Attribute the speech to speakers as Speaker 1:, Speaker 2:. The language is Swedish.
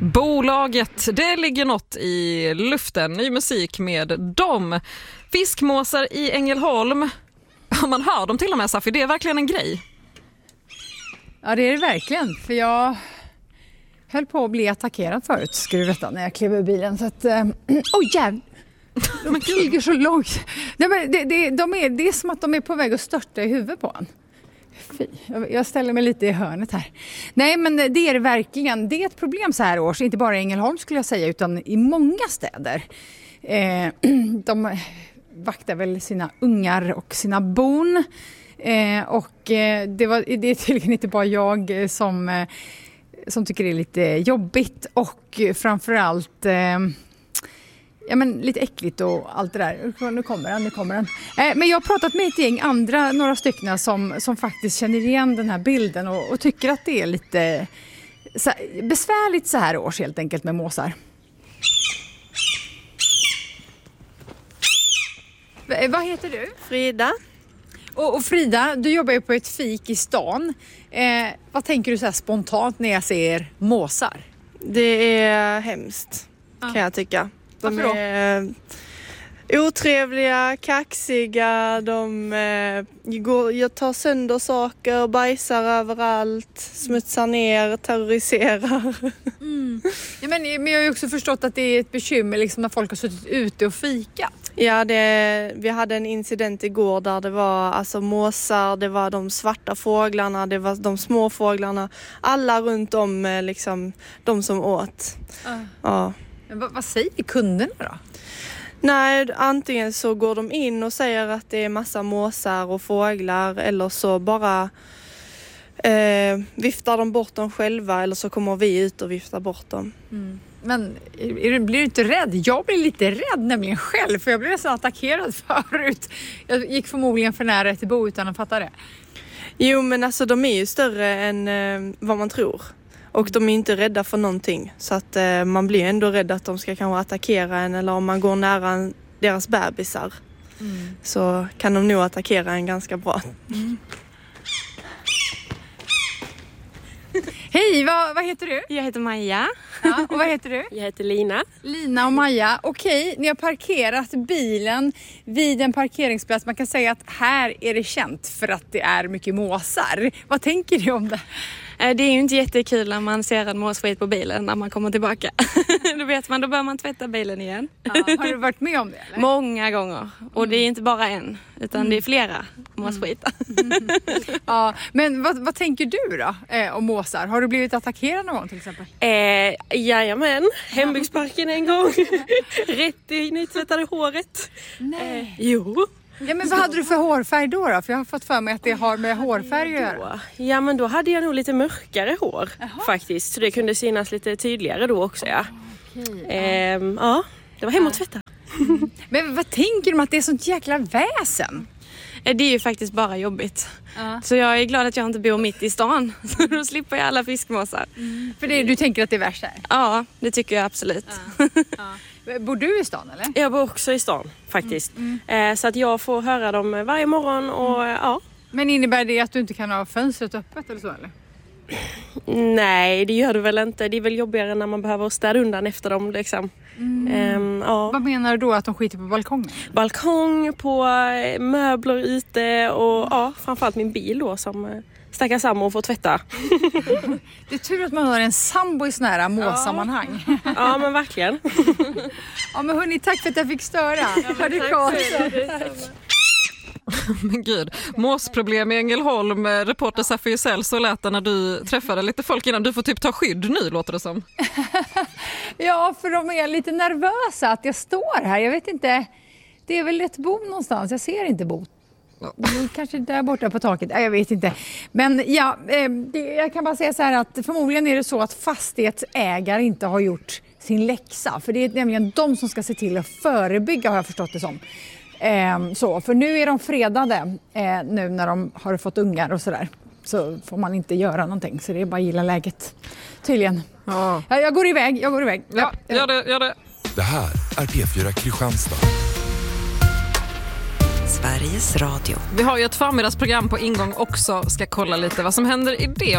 Speaker 1: Bolaget, det ligger något i luften. Ny musik med dem. Fiskmåsar i Ängelholm. Man hör dem till och med, Safi. Det är verkligen en grej.
Speaker 2: Ja, det är det verkligen. För jag höll på att bli attackerad förut, ska du veta, när jag klev ur bilen. Så att... jävlar! De flyger så långt. Det är som att de är på väg att störta i huvudet på en. Fy, jag ställer mig lite i hörnet här. Nej, men det är det verkligen. Det är ett problem så här års, inte bara i Ängelholm skulle jag säga, utan i många städer. De vaktar väl sina ungar och sina bon. Det är tydligen inte bara jag som tycker det är lite jobbigt och framförallt lite äckligt och allt det där. Nu kommer den. Men jag har pratat med ett gäng andra, några stycken som faktiskt känner igen den här bilden och tycker att det är lite besvärligt så här års helt enkelt med måsar. Vad heter du?
Speaker 3: Frida.
Speaker 2: Och Frida, du jobbar ju på ett fik i stan. Vad tänker du så här spontant när jag ser måsar?
Speaker 3: Det är hemskt, kan jag tycka. De är otrevliga, kaxiga, jag tar sönder saker, bajsar överallt, smutsar ner, terroriserar.
Speaker 2: Mm. Ja, men jag har ju också förstått att det är ett bekymmer liksom, när folk har suttit ute och fikat.
Speaker 3: Ja, vi hade en incident igår där det var måsar, det var de svarta fåglarna, det var de små fåglarna. Alla runt om liksom, de som åt. Ja.
Speaker 2: Men vad säger kunderna då?
Speaker 3: Nej, antingen så går de in och säger att det är massa måsar och fåglar eller så bara viftar de bort dem själva eller så kommer vi ut och viftar bort dem.
Speaker 2: Mm. Men blir du inte rädd? Jag blir lite rädd nämligen själv för jag blev nästan attackerad förut. Jag gick förmodligen för nära ett bo utan att fatta det.
Speaker 3: Jo, men alltså de är ju större än vad man tror. Och de är inte rädda för någonting. Så att man blir ändå rädd att de ska kanske attackera en. Eller om man går nära deras bebisar. Så kan de nog attackera en ganska bra.
Speaker 2: Mm. Hej, vad heter du?
Speaker 4: Jag heter Maja.
Speaker 2: Ja, och vad heter du?
Speaker 4: Jag heter Lina.
Speaker 2: Lina och Maja. Okej, ni har parkerat bilen vid en parkeringsplats. Man kan säga att här är det känt för att det är mycket måsar. Vad tänker du om det?
Speaker 4: Det är ju inte jättekul när man ser en måsskit på bilen när man kommer tillbaka. Då vet man, då bör man tvätta bilen igen.
Speaker 2: Ja, har du varit med om det? Eller?
Speaker 4: Många gånger. Och det är inte bara en, utan det är flera måsskitar.
Speaker 2: Ja, men vad tänker du då om måsar? Har du blivit attackerad någon gång till exempel?
Speaker 4: Jajamän, hembygdsparken en gång. Rätt i nytvättade håret.
Speaker 2: Nej.
Speaker 4: Jo.
Speaker 2: Ja, men vad hade du för hårfärg då? För jag har fått för mig att det har med hårfärg att göra.
Speaker 4: Ja, men då hade jag nog lite mörkare hår. Jaha. Faktiskt. Så det kunde synas lite tydligare då också, ja. Ja, det var hem och tvätta.
Speaker 2: Mm. Men vad tänker du om att det är sånt jäkla väsen?
Speaker 4: Det är ju faktiskt bara jobbigt. Så jag är glad att jag inte bor mitt i stan. Så då slipper jag alla fiskmåsar.
Speaker 2: För du tänker att det är värst här?
Speaker 4: Ja, det tycker jag absolut.
Speaker 2: Bor du i stan eller?
Speaker 4: Jag bor också i stan faktiskt. Så att jag får höra dem varje morgon och ja.
Speaker 2: Men innebär det att du inte kan ha fönstret öppet eller så eller?
Speaker 4: Nej, det gör du väl inte. Det är väl jobbigare när man behöver städa undan efter dem liksom. Ja.
Speaker 2: Vad menar du då att de skiter på balkongen?
Speaker 4: Balkong, på möbler ute och ja, framförallt min bil då som stackars sambo får tvätta.
Speaker 2: Det är tur att man har en sambo i såna här måsammanhang.
Speaker 4: Ja, men verkligen.
Speaker 2: Ja, men hörni, tack för att jag fick störa. Ha det gott.
Speaker 1: Men gud, måsproblem i Ängelholm. Reporter Safi Ysell, så lät det när du träffade lite folk innan. Du får typ ta skydd nu, låter det som.
Speaker 2: Ja, för de är lite nervösa att jag står här. Jag vet inte, det är väl ett bo någonstans. Jag ser inte bo. Kanske där borta på taket, jag vet inte. Men ja, jag kan bara säga så här att förmodligen är det så att fastighetsägare inte har gjort sin läxa. För det är nämligen de som ska se till att förebygga, har jag förstått det som. För nu är de fredade nu när de har fått ungar och sådär. Så får man inte göra någonting, så det är bara att gilla läget. Tydligen. Ja, jag går iväg. Ja,
Speaker 1: gör det.
Speaker 5: Det här är P4 Kristianstad.
Speaker 6: Sveriges Radio.
Speaker 1: Vi har ju ett förmiddagsprogram på ingång också. Ska kolla lite vad som händer i det.